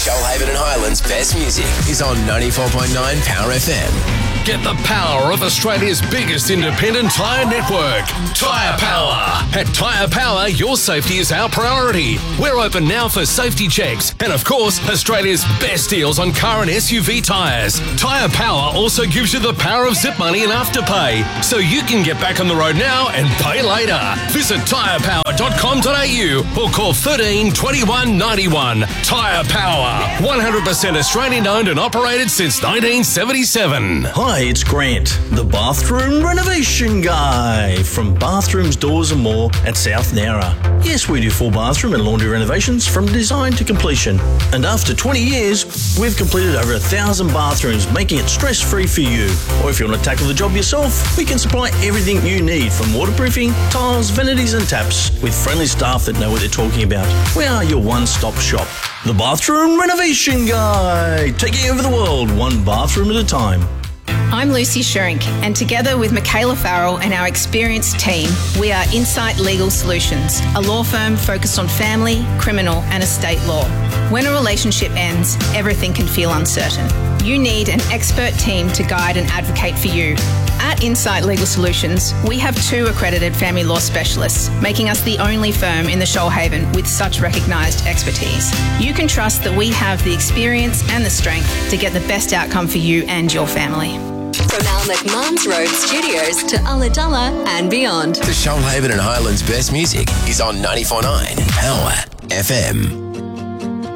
Shoalhaven and Highlands' best music is on 94.9 Power FM. Get the power of Australia's biggest independent tyre network, Tyre Power. At Tyre Power, your safety is our priority. We're open now for safety checks and, of course, Australia's best deals on car and SUV tyres. Tyre Power also gives you the power of zip money and afterpay, so you can get back on the road now and pay later. Visit tyrepower.com.au or call 13 21 91. Tyre Power, 100% Australian owned and operated since 1977. Hi, it's Grant, the bathroom renovation guy from Bathrooms, Doors and More at South Nowra. Yes, we do full bathroom and laundry renovations from design to completion. And after 20 years, we've completed over 1,000 bathrooms, making it stress-free for you. Or if you want to tackle the job yourself, we can supply everything you need from waterproofing, tiles, vanities and taps with friendly staff that know what they're talking about. We are your one-stop shop. The Bathroom Renovation Guy, taking over the world one bathroom at a time. I'm Lucy Sherink, and together with Michaela Farrell and our experienced team, we are Insight Legal Solutions, a law firm focused on family, criminal and estate law. When a relationship ends, everything can feel uncertain. You need an expert team to guide and advocate for you. At Insight Legal Solutions, we have 2 accredited family law specialists, making us the only firm in the Shoalhaven with such recognised expertise. You can trust that we have the experience and the strength to get the best outcome for you and your family. From our McMahon's Road studios to Ulladulla and beyond. The Shoalhaven and Highlands' best music is on 94.9 Power FM.